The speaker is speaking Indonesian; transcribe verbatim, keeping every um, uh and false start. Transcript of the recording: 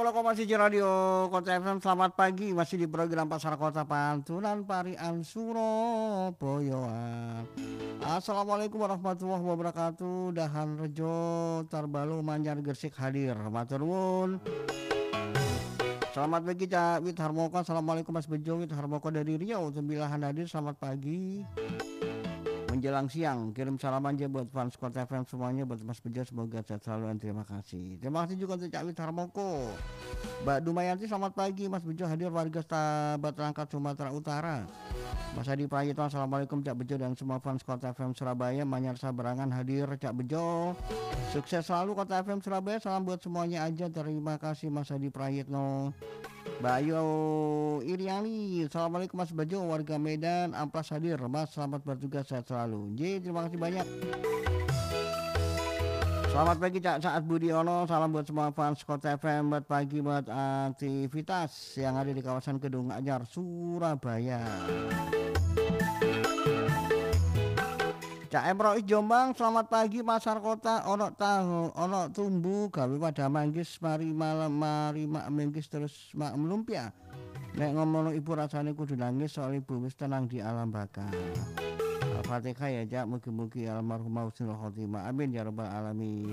nol koma satu Radio Kota F M, selamat pagi. Masih di program Pasar Kota Pantulan Parian Surabaya. Assalamualaikum warahmatullahi wabarakatuh. Dahan Rejo Tarbalu Manjar Gersik hadir. Matur nuwun. Selamat pagi Cak Wit Harmoko. Assalamualaikum Mas Bejo Wit Harmoko dari Riau. Sembilahan hadir, selamat pagi. Menjelang siang, kirim salam aja buat fans Kota F M semuanya, buat Mas Bejo, semoga sehat selalu dan terima kasih. Terima kasih juga untuk Cak Wit Harmoko. Mbak Dumayanti, selamat pagi. Mas Bejo hadir, warga Stabat Rangkat Sumatera Utara. Mas Adi Prayitno, assalamualaikum Cak Bejo dan semua fans Kota F M Surabaya. Manyar Saberangan hadir, Cak Bejo. Sukses selalu Kota F M Surabaya, salam buat semuanya aja. Terima kasih Mas Adi Prayitno. Mbak Ayu Iriani, assalamualaikum Mas Bejo, warga Medan Amplas hadir. Mas, selamat bertugas, sehat selalu. J, terima kasih banyak. Selamat pagi Cak Saat Budiono, salam buat semua fans Kota F M. Buat pagi, buat aktivitas yang ada di kawasan Kedung Anyar Surabaya. Cak Emrois Jombang, selamat pagi. Pasar Kota ono tahu ono tumbuh gawe pada manggis mari malam mari mak manggis terus mak melumpia. Nek ngomong ibu rasane kudu nangis soal ibu wis tenang di alam baka. Al-Fatihah ya Cak, mugi-mugi almarhumah husnul khotimah. Amin ya rabbal alamin.